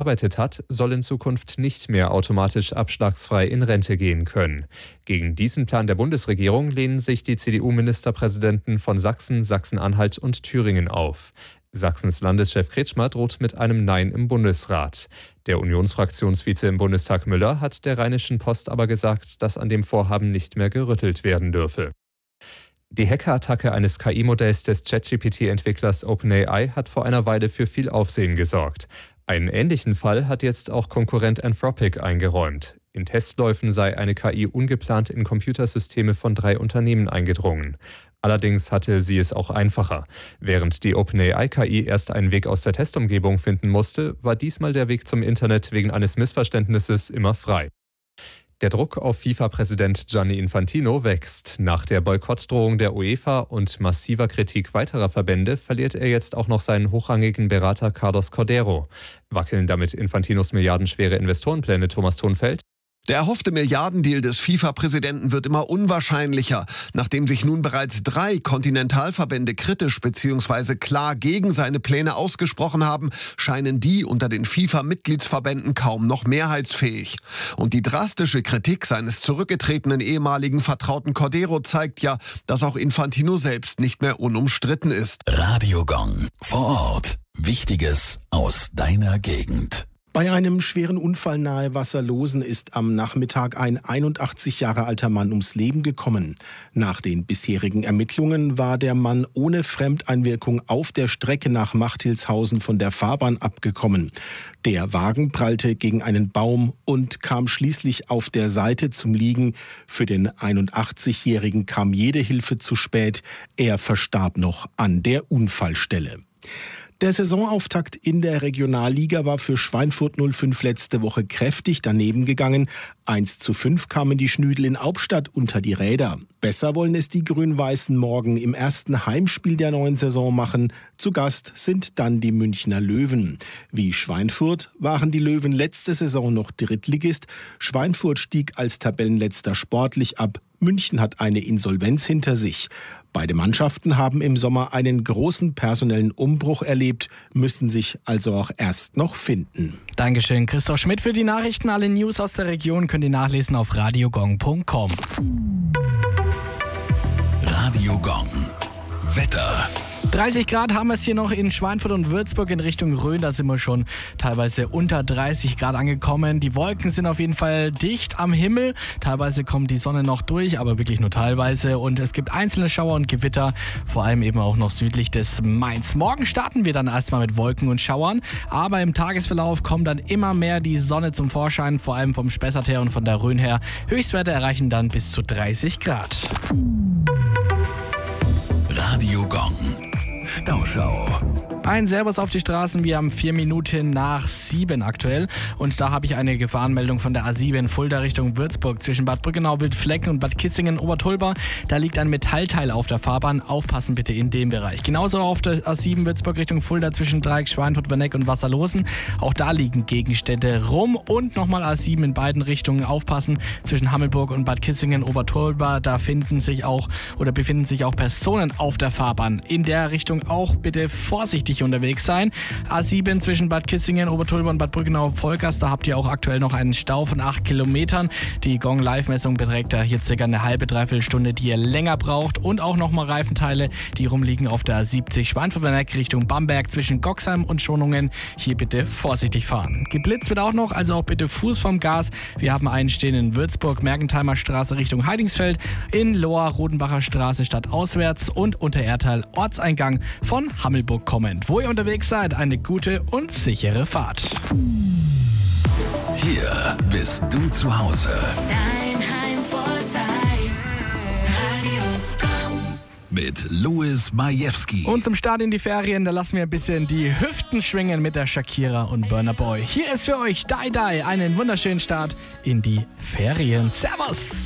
gearbeitet hat, soll in Zukunft nicht mehr automatisch abschlagsfrei in Rente gehen können. Gegen diesen Plan der Bundesregierung lehnen sich die CDU-Ministerpräsidenten von Sachsen, Sachsen-Anhalt und Thüringen auf. Sachsens Landeschef Kretschmer droht mit einem Nein im Bundesrat. Der Unionsfraktionsvize im Bundestag Müller hat der Rheinischen Post aber gesagt, dass an dem Vorhaben nicht mehr gerüttelt werden dürfe. Die Hackerattacke eines KI-Modells des ChatGPT-Entwicklers OpenAI hat vor einer Weile für viel Aufsehen gesorgt. Einen ähnlichen Fall hat jetzt auch Konkurrent Anthropic eingeräumt. In Testläufen sei eine KI ungeplant in Computersysteme von 3 Unternehmen eingedrungen. Allerdings hatte sie es auch einfacher. Während die OpenAI-KI erst einen Weg aus der Testumgebung finden musste, war diesmal der Weg zum Internet wegen eines Missverständnisses immer frei. Der Druck auf FIFA-Präsident Gianni Infantino wächst. Nach der Boykottdrohung der UEFA und massiver Kritik weiterer Verbände verliert er jetzt auch noch seinen hochrangigen Berater Carlos Cordeiro. Wackeln damit Infantinos milliardenschwere Investorenpläne, Thomas Thonfeld? Der erhoffte Milliardendeal des FIFA-Präsidenten wird immer unwahrscheinlicher. Nachdem sich nun bereits 3 Kontinentalverbände kritisch bzw. klar gegen seine Pläne ausgesprochen haben, scheinen die unter den FIFA-Mitgliedsverbänden kaum noch mehrheitsfähig. Und die drastische Kritik seines zurückgetretenen ehemaligen Vertrauten Cordeiro zeigt ja, dass auch Infantino selbst nicht mehr unumstritten ist. Radio Gong. Vor Ort. Wichtiges aus deiner Gegend. Bei einem schweren Unfall nahe Wasserlosen ist am Nachmittag ein 81 Jahre alter Mann ums Leben gekommen. Nach den bisherigen Ermittlungen war der Mann ohne Fremdeinwirkung auf der Strecke nach Machthilshausen von der Fahrbahn abgekommen. Der Wagen prallte gegen einen Baum und kam schließlich auf der Seite zum Liegen. Für den 81-Jährigen kam jede Hilfe zu spät. Er verstarb noch an der Unfallstelle. Der Saisonauftakt in der Regionalliga war für Schweinfurt 05 letzte Woche kräftig daneben gegangen. 1:5 kamen die Schnüdel in Hauptstadt unter die Räder. Besser wollen es die Grün-Weißen morgen im ersten Heimspiel der neuen Saison machen. Zu Gast sind dann die Münchner Löwen. Wie Schweinfurt waren die Löwen letzte Saison noch Drittligist. Schweinfurt stieg als Tabellenletzter sportlich ab. München hat eine Insolvenz hinter sich. Beide Mannschaften haben im Sommer einen großen personellen Umbruch erlebt, müssen sich also auch erst noch finden. Dankeschön, Christoph Schmidt für die Nachrichten. Alle News aus der Region könnt ihr nachlesen auf radiogong.com. Radio Gong. Wetter. 30 Grad haben wir es hier noch in Schweinfurt und Würzburg in Richtung Rhön. Da sind wir schon teilweise unter 30 Grad angekommen. Die Wolken sind auf jeden Fall dicht am Himmel. Teilweise kommt die Sonne noch durch, aber wirklich nur teilweise. Und es gibt einzelne Schauer und Gewitter, vor allem eben auch noch südlich des Mains. Morgen starten wir dann erstmal mit Wolken und Schauern. Aber im Tagesverlauf kommt dann immer mehr die Sonne zum Vorschein, vor allem vom Spessart her und von der Rhön her. Höchstwerte erreichen dann bis zu 30 Grad. Radio Gong. Stauschau. Ein Servus auf die Straßen, wir haben 4 Minuten nach 7 aktuell und da habe ich eine Gefahrenmeldung von der A7 Fulda Richtung Würzburg zwischen Bad Brückenau, Wildflecken und Bad Kissingen, Obertolba. Da liegt ein Metallteil auf der Fahrbahn, aufpassen bitte in dem Bereich. Genauso auf der A7 Würzburg Richtung Fulda zwischen Dreieck, Schweinfurt, Werneck und Wasserlosen. Auch da liegen Gegenstände rum und nochmal A7 in beiden Richtungen aufpassen zwischen Hammelburg und Bad Kissingen, Obertolba. Da befinden sich auch Personen auf der Fahrbahn. In der Richtung auch bitte vorsichtig unterwegs sein. A7 zwischen Bad Kissingen, Obertolba und Bad Brückenau-Volkers, da habt ihr auch aktuell noch einen Stau von 8 Kilometern. Die Gong-Live-Messung beträgt da hier circa eine halbe, dreiviertel Stunde, die ihr länger braucht. Und auch nochmal Reifenteile, die rumliegen auf der A70 Schweinfurt-Werneck Richtung Bamberg zwischen Goxheim und Schonungen. Hier bitte vorsichtig fahren. Geblitzt wird auch noch, also auch bitte Fuß vom Gas. Wir haben einen stehen in Würzburg, Mergentheimer Straße Richtung Heidingsfeld, in Lohr, Rodenbacher Straße stadtauswärts und Unterertal Ortseingang von Hammelburg kommend. Wo ihr unterwegs seid, eine gute und sichere Fahrt. Hier bist du zu Hause. Dein Heimvorteil. Radio Gong. Mit Louis Majewski. Und zum Start in die Ferien, da lassen wir ein bisschen die Hüften schwingen mit der Shakira und Burna Boy. Hier ist für euch Die Die, einen wunderschönen Start in die Ferien. Servus!